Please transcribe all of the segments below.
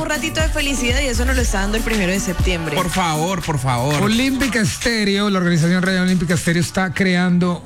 ratito de felicidad y eso nos lo está dando el 1 de septiembre. Por favor, por favor. Olímpica Estéreo, la organización Radio Olímpica Estéreo está creando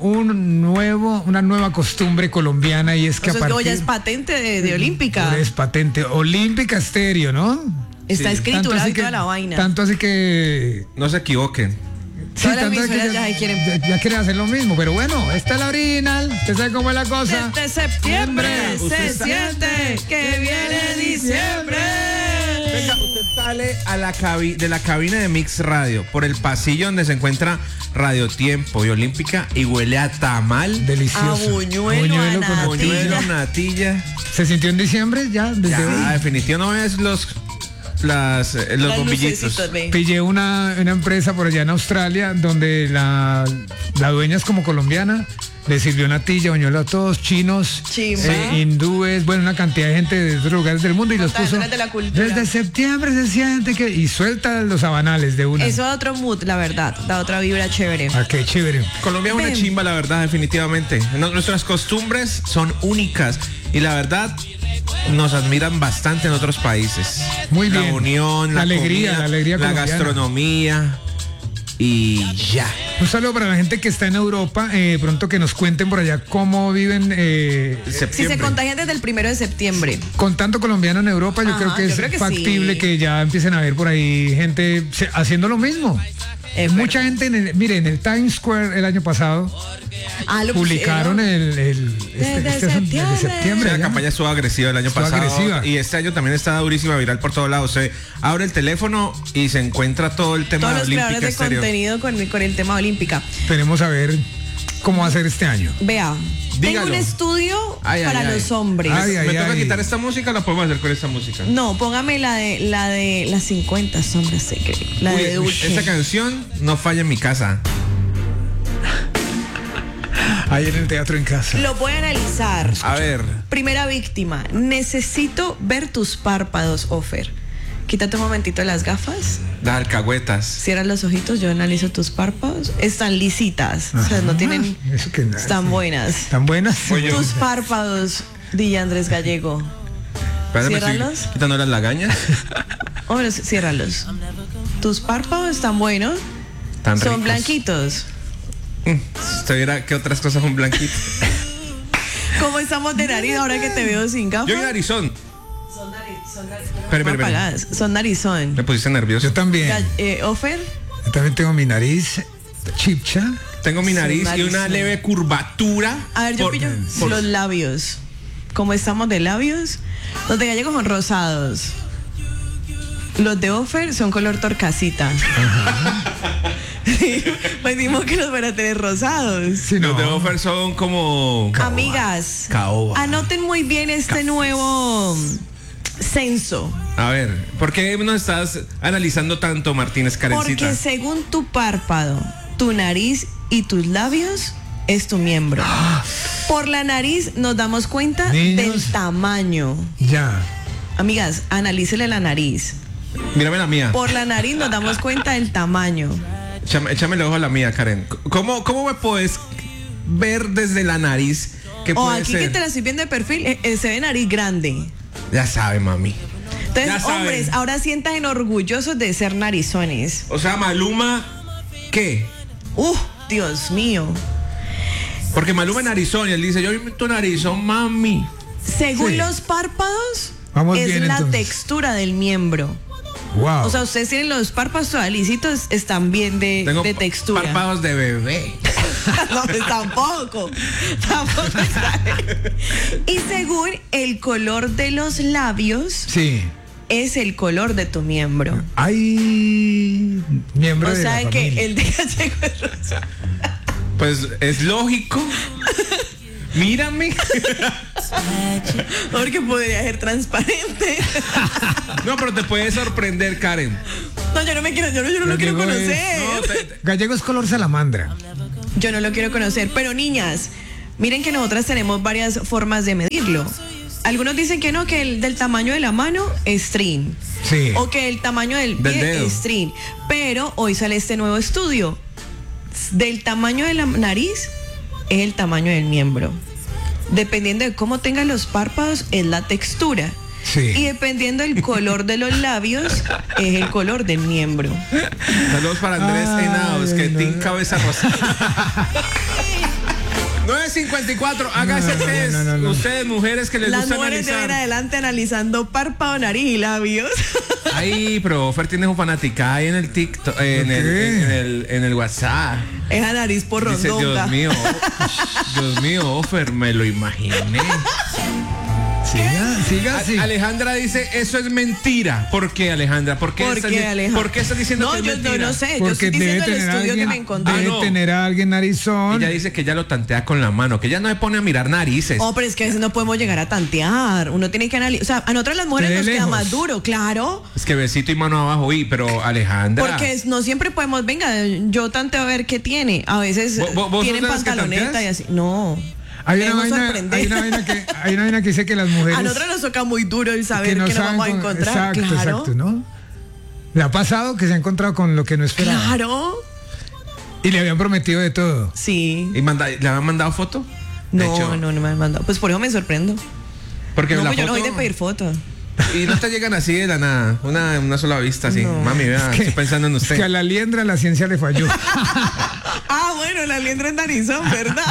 una nueva costumbre colombiana y es que Eso es que ya es patente de Olímpica. Es patente. Olímpica Estéreo, ¿no? Está Sí. escriturado y toda la vaina. Tanto así que... No se equivoquen. Sí, Todas las tanto así que emisoras ya quieren hacer lo mismo, pero bueno, esta es la original. ¿Usted sabe cómo es la cosa? Desde septiembre Usted se siente que viene diciembre. Venga, usted sale de la cabina de Mix Radio por el pasillo donde se encuentra Radio Tiempo y Olímpica y huele a tamal. Delicioso. A buñuelo, a con natilla. Buñuelo, natilla. ¿Se sintió en diciembre ya? Desde Ya, hoy. definitivo no es los Las bombillitos. lucecitas, ve. Pillé una empresa por allá en Australia donde la dueña es como colombiana. Le sirvió natilla, buñuelo a todos, chinos, Chimba. hindúes, bueno, una cantidad de gente de otros lugares del mundo y los puso. Personas de la cultura. Desde septiembre se siente que. Y suelta los sabanales de una. Eso da otro mood, la verdad. Da otra vibra chévere. Ah, qué chévere. Colombia es una Ven. chimba, la verdad, definitivamente. Nuestras costumbres son únicas y la verdad nos admiran bastante en otros países. Muy bien. La unión, La la alegría, comida, la alegría la colombiana. gastronomía y ya. Un saludo para la gente que está en Europa, pronto que nos cuenten por allá cómo viven Si se Septiembre. contagian desde el 1 de septiembre. con tanto colombiano en Europa. Yo Ajá, creo que yo es creo que factible sí. que ya empiecen a ver por ahí gente haciendo lo mismo. Es Mucha gente, mire, en el Times Square el año pasado Lo publicaron pusieron. Desde septiembre. Sí, la ya. campaña estuvo agresiva el año Estuvo pasado agresiva. y este año también está durísima, viral por todos lados. Se abre el teléfono y se encuentra todo el tema Todos de los creadores Olímpica de Estéreo. contenido con el tema olímpica. Esperemos a ver cómo va a ser este año. Vea, Dígalo. tengo un estudio Ay, para ay, ay. los hombres. Ay, ay. ¿Me toca quitar esta música o la podemos hacer con esta música? No, póngame la de las 50 sombras de Grey. La de Uy, Dulce. esa canción no falla en mi casa. Ahí en el teatro en casa. Lo voy a analizar. A ver, Primera víctima. Necesito ver tus párpados, Ofer. Quítate un momentito las gafas. las alcahuetas. Cierra los ojitos, yo analizo tus párpados. Están lisitas. O sea, no tienen. Eso que nada, Están sí. buenas. ¿Están buenas? Oye, Tus párpados, DJ Andrés Gallego. Espérate, me estoy Ciérralos. quitando las lagañas. Hombre, ciérralos. Tus párpados están buenos. Tan Son ricos. blanquitos. Usted verá que otras cosas son blanquitas. ¿Cómo estamos de nariz ahora que te veo sin gafas? Yo en narizón. Son Espera. apagadas. Son narizón. Me pusiste nervioso. Yo también. Ofer, Yo también tengo mi nariz chipcha. Tengo mi nariz y una narizón. leve curvatura. a ver, yo pillo los labios. ¿Cómo estamos de labios? Los de Gallego son rosados. Los de Ofer son color torcasita. Sí, pues dimos que los van a tener rosados. Sí, no. Los de Offer son como... Amigas, Caoba. anoten muy bien este nuevo censo. A ver, ¿por qué nos estás analizando tanto, Martínez Karencita? Porque según tu párpado, tu nariz y tus labios es tu miembro. Por la nariz nos damos cuenta Niños. del tamaño. Ya. Amigas, analícele la nariz. Mírame la mía. Por la nariz nos damos cuenta del tamaño. Échame el ojo a la mía, Karen. ¿Cómo me puedes ver desde la nariz? ¿Qué O puede aquí ser? que te la estoy viendo de perfil, se ve nariz grande. Ya sabe, mami. Entonces, Ya saben. hombres, ahora sientan orgullosos de ser narizones. O sea, Maluma, ¿qué? Dios mío. Porque Maluma es narizón y él dice, yo vi tu narizón, mami. Según Sí. los párpados, Vamos es bien, la entonces. textura del miembro. Wow. O sea, ustedes tienen los párpados todos lisitos, están bien Tengo de textura. párpados de bebé. No, pues tampoco. Tampoco está bien. Y según el color de los labios, sí. es el color de tu miembro. Hay miembro O de sea la que familia. el de Gallego es rosa. Pues es lógico. Mírame. Porque podría ser transparente. No, pero te puede sorprender, Karen. No, yo no me quiero, yo no lo quiero Gallego es- conocer. No, Gallego es color salamandra. Yo no lo quiero conocer. Pero niñas, miren que nosotras tenemos varias formas de medirlo. Algunos dicen que no, que el del tamaño de la mano es string. Sí. O que el tamaño del Del pie dedo. es string. Pero hoy sale este nuevo estudio. Del tamaño de la nariz es el tamaño del miembro. Dependiendo de cómo tengan los párpados, es la textura. Sí. Y dependiendo del color de los labios, es el color del miembro. Saludos para Andrés Henados, que no, tiene no. cabeza rosada. 9:54, hágase test. no. Ustedes, mujeres que les Las gusta mujeres deben analizar. adelante analizando párpado, nariz y labios. Ahí, pero Ofer tiene su fanaticada ahí en el TikTok, en el WhatsApp. Esa nariz por Dice, rondonga. Dios mío, Ofer, me lo imaginé. Siga así. Alejandra dice, eso es mentira. ¿Por qué, Alejandra? ¿Por qué, Alejandra? ¿por qué estás diciendo No, que es yo mentira? no sé. Yo Porque estoy debe diciendo el tener a estudio que alguien, me encontré. debe no. tener a alguien narizón. Ella dice que ella lo tantea con la mano, que ella no se pone a mirar narices. Oh, pero es que a veces no podemos llegar a tantear. Uno tiene que analizar. O sea, a nosotras las mujeres De nos queda lejos. más duro, claro. Es que besito y mano abajo, pero Alejandra. Porque no siempre podemos, venga, yo tanteo a ver qué tiene. A veces ¿Vos tienen sos de las que pantaloneta tanteas? y así. No. Hay una, Debemos vaina, sorprender. hay una vaina que dice que las mujeres A nosotros nos toca muy duro el saber que, nos saben vamos a con- encontrar. Exacto, claro. exacto, ¿no? Le ha pasado que se ha encontrado con lo que no esperaba. Claro. Y le habían prometido de todo. Sí. ¿Y ¿le habían mandado foto? De hecho, No me han mandado. Pues por eso me sorprendo. Porque No, la pues yo no foto- voy de pedir fotos. Y no te llegan así de la nada, una sola vista así. Mami, vea, estoy pensando en Es usted. que a la liendra la ciencia le falló. Ah, bueno, la liendra en narizón, ¿verdad?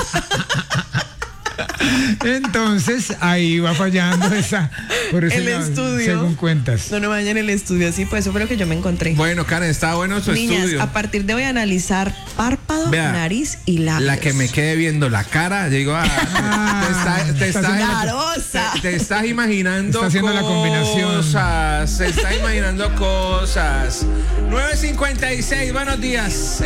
Entonces ahí va fallando esa por ese El lado, estudio. según cuentas. No me vayan en el estudio, así, pues eso fue lo que yo me encontré. Bueno, Karen, está bueno su Niñas, estudio. a partir de hoy analizar párpado, Vea, nariz y labios. La que me quede viendo la cara, yo digo, te estás imaginando Está haciendo la combinación. cosas. Se está imaginando cosas. 9:56, buenos días.